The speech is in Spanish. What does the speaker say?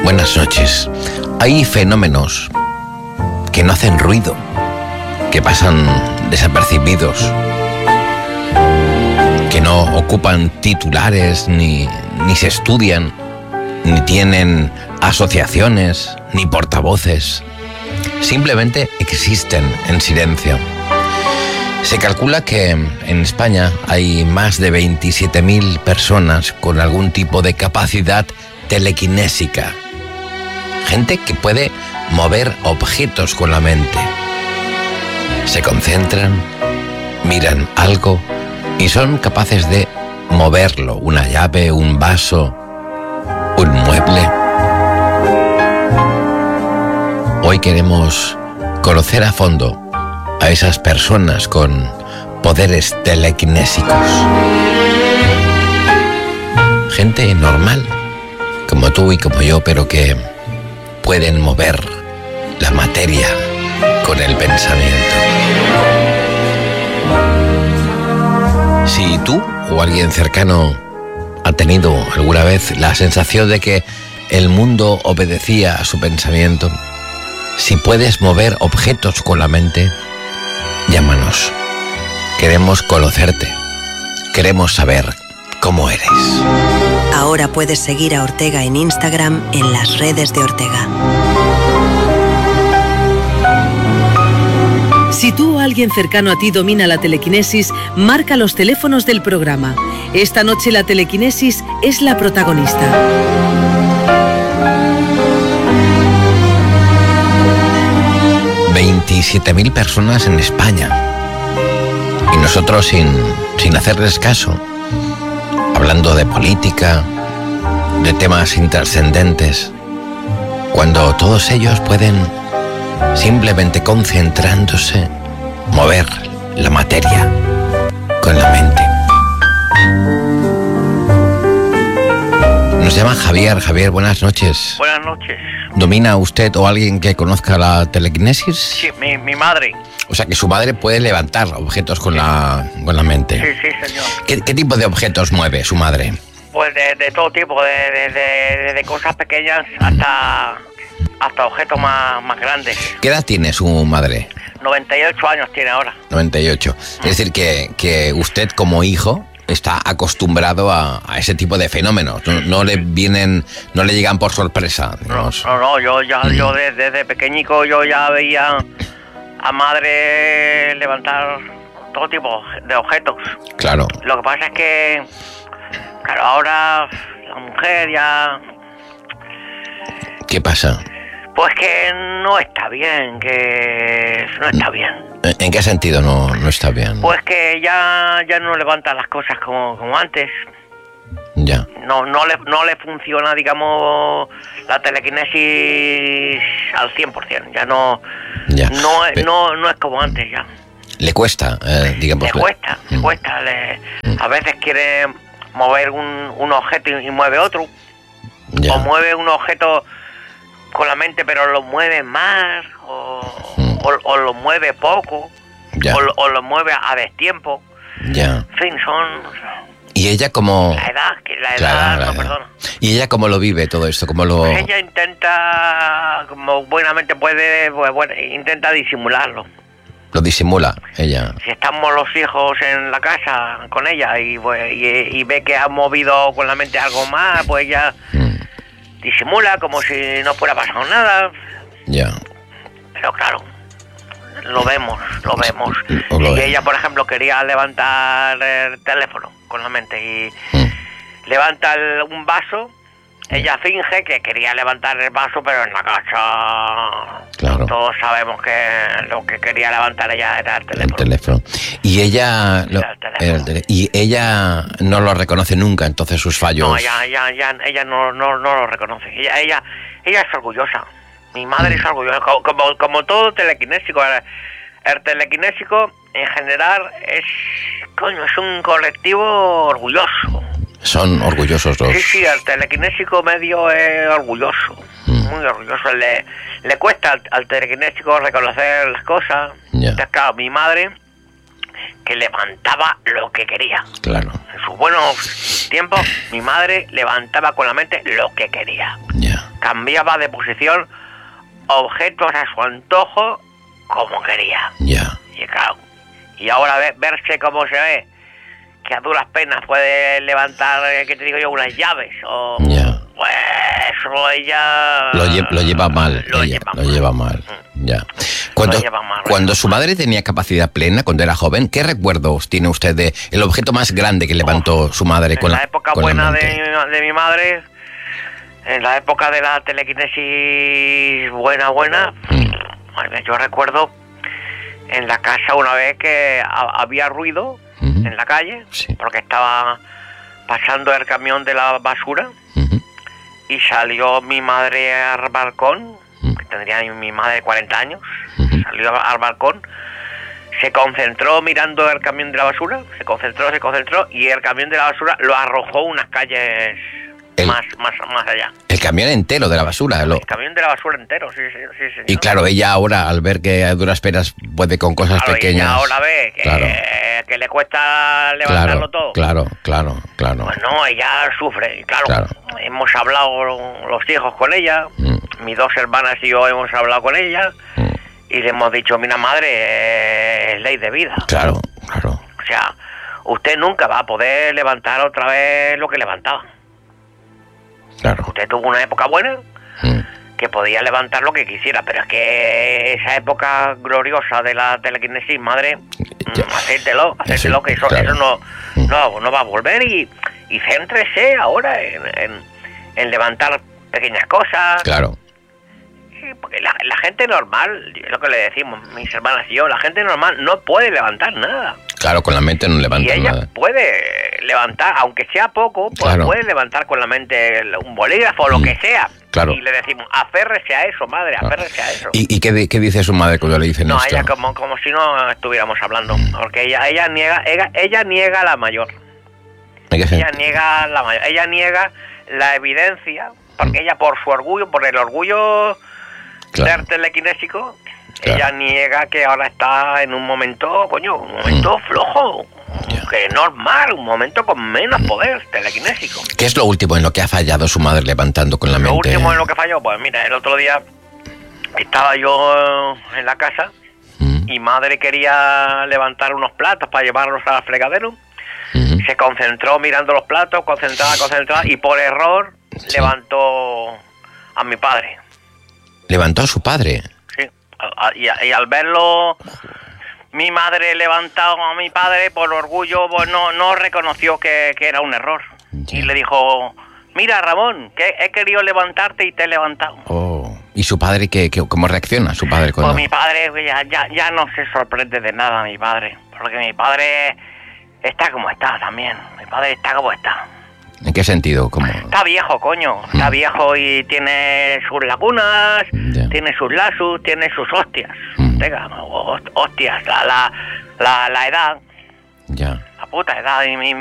Buenas noches. Hay fenómenos que no hacen ruido, que pasan desapercibidos, que no ocupan titulares, ni se estudian, ni tienen asociaciones, ni portavoces. Simplemente existen en silencio. Se calcula que en España hay más de 27.000 personas con algún tipo de capacidad telequinésica. Gente que puede mover objetos con la mente. Se concentran, miran algo y son capaces de moverlo, una llave, un vaso, un mueble. Hoy queremos conocer a fondo a esas personas con poderes telequinésicos. Gente normal, como tú y como yo, pero que pueden mover la materia con el pensamiento. Si tú o alguien cercano ha tenido alguna vez la sensación de que el mundo obedecía a su pensamiento, si puedes mover objetos con la mente, llámanos. Queremos conocerte. Queremos saber cómo eres. Ahora puedes seguir a Ortega en Instagram en las redes de Ortega. Si tú o alguien cercano a ti domina la telequinesis, marca los teléfonos del programa. Esta noche la telequinesis es la protagonista. ...27.000 personas en España. Y nosotros sin hacerles caso. Hablando de política, de temas intrascendentes. Cuando todos ellos pueden, simplemente concentrándose, mover la materia con la mente. Nos llama Javier. Javier, buenas noches. Buenas noches. ¿Domina usted o alguien que conozca la telequinesis? Sí, mi madre. O sea, que su madre puede levantar objetos con la mente. Sí, señor. ¿Qué tipo de objetos mueve su madre? Pues de todo tipo, de cosas pequeñas hasta objetos más grandes. ¿Qué edad tiene su madre? 98 años tiene ahora. 98. Es decir, que usted como hijo está acostumbrado a ese tipo de fenómenos. No le llegan por sorpresa, digamos. No, yo desde pequeñico yo ya veía a madre levantar todo tipo de objetos. Claro. Lo que pasa es que, claro, ahora la mujer ya... ¿Qué pasa? Pues que no está bien, ¿En qué sentido no está bien? Pues que ya no levanta las cosas como antes. Ya. No le funciona, digamos, la telequinesis al 100%. Ya no es como antes ya. Le cuesta, digamos. Le cuesta. A veces quiere mover un objeto y mueve otro. Ya. O mueve un objeto con la mente, pero lo mueve más, o lo mueve poco, o lo mueve a destiempo. Ya. En fin, son... ¿Y ella cómo...? La edad no perdona. ¿Y ella cómo lo vive todo esto? ¿Cómo lo...? Pues ella intenta, como buenamente puede, intenta disimularlo. ¿Lo disimula ella? Si estamos los hijos en la casa con ella y ve que ha movido con la mente algo más, pues ella... disimula como si no fuera pasado nada. Ya. Pero claro, lo vemos. Si ella, por ejemplo, quería levantar el teléfono con la mente y levanta un vaso, ella finge que quería levantar el vaso, pero en la casa... Claro. Todos sabemos que lo que quería levantar ella era el teléfono. El teléfono. Y ella... y ella no lo reconoce nunca, entonces, sus fallos. No, ella no lo reconoce. Ella es orgullosa. Mi madre es orgullosa. Como todo telequinésico. El telequinésico, en general, es un colectivo orgulloso. Son orgullosos los... Sí, el telequinésico medio es orgulloso. Muy orgulloso. Le cuesta al telequinésico reconocer las cosas. Ya. Entonces, claro, mi madre que levantaba lo que quería. Claro. En sus buenos tiempos, mi madre levantaba con la mente lo que quería. Ya. Cambiaba de posición objetos a su antojo como quería. Ya. Y claro, y ahora verse como se ve, que a duras penas puede levantar, ¿qué te digo yo?, unas llaves, o... Ya. Pues eso ella... Lo lleva mal. Lo ella, lleva lo mal. lleva mal. Ya. Lo lleva mal, Cuando su madre tenía capacidad plena, cuando era joven, ¿qué recuerdos tiene usted de el objeto más grande que levantó su madre con en la época con buena la mente? de mi madre, en la época de la telequinesis buena, yo recuerdo en la casa una vez que había ruido en la calle, Sí. porque estaba pasando el camión de la basura, Ujú. y salió mi madre al balcón, que tendría mi madre 40 años, salió al balcón, se concentró mirando el camión de la basura, se concentró, y el camión de la basura lo arrojó unas calles más allá. El camión entero de la basura. El camión de la basura entero, sí, señor. Y claro, ella ahora, al ver que a duras penas puede con cosas Claro, pequeñas... ella ahora ve que, Claro. que le cuesta levantarlo todo. Claro. Pues no, ella sufre. Y claro, Claro. hemos hablado los hijos con ella, mis dos hermanas y yo hemos hablado con ella, y le hemos dicho, mira madre, es ley de vida. Claro. O sea, usted nunca va a poder levantar otra vez lo que levantaba. Claro. Usted tuvo una época buena que podía levantar lo que quisiera, pero es que esa época gloriosa de la telequinesis, madre, hacértelo, que eso, claro. eso no va a volver, y céntrese ahora en levantar pequeñas cosas. Claro. Sí, porque la gente normal, es lo que le decimos mis hermanas y yo, la gente normal no puede levantar nada. Claro, con la mente no levanta Y ella nada. puede levantar, aunque sea poco, pues Claro. puede levantar con la mente un bolígrafo o lo que sea. Claro. Y le decimos, aférrese a eso, madre, aférrese a eso. ¿Y qué dice su madre cuando le dicen No, esto? ella como si no estuviéramos hablando, porque ella niega la mayor. Ella niega la evidencia, porque ella por su orgullo, por el orgullo Claro. ser telequinésico, Claro. ella niega que ahora está en un momento, flojo, que es normal, un momento con menos poder telequinésico. ¿Qué es lo último en lo que ha fallado su madre levantando con la Lo mente? último en lo que falló, pues mira, el otro día estaba yo en la casa y madre quería levantar unos platos para llevarlos al fregadero. Se concentró mirando los platos, concentrada, y por error levantó a mi padre. ¿Levantó a su padre? Sí, y al verlo, mi madre levantado a mi padre, por orgullo, pues no reconoció que era un error. Ya. Y le dijo, mira Ramón, que he querido levantarte y te he levantado. Oh. ¿Y su padre cómo reacciona su padre cuando...? Pues mi padre ya no se sorprende de nada, mi padre, porque mi padre está como está también. Mi padre está como está. ¿En qué sentido? ¿Cómo? Está viejo, coño. Está viejo y tiene sus lagunas, Ya. tiene sus lasus, tiene sus hostias. Venga, hostias, la edad, Ya. la puta edad. Y mi